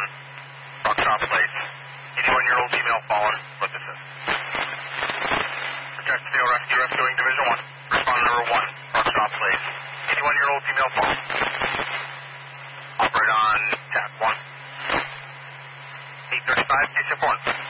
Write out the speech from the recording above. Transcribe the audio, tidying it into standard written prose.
Rockshop Place. 81-year-old female fallen. What this is. Protect Steel Rescue Rescuing Division 1. Responder number 1. Rockshop Place. 81-year-old female fallen. Operate on TAC 1. 835, 261.